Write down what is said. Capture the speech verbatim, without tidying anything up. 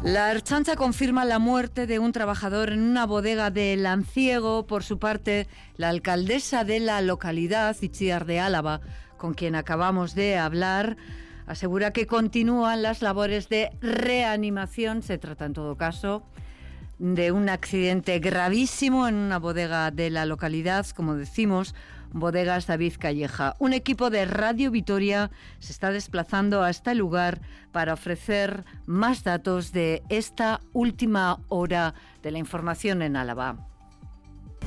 La Ertzaintza confirma la muerte de un trabajador en una bodega de Lanciego. Por su parte, la alcaldesa de la localidad, Itziar de Álava, con quien acabamos de hablar, asegura que continúan las labores de reanimación. Se trata, en todo caso, de un accidente gravísimo en una bodega de la localidad, como decimos, Bodegas David Calleja. Un equipo de Radio Vitoria se está desplazando a este lugar para ofrecer más datos de esta última hora de la información en Álava.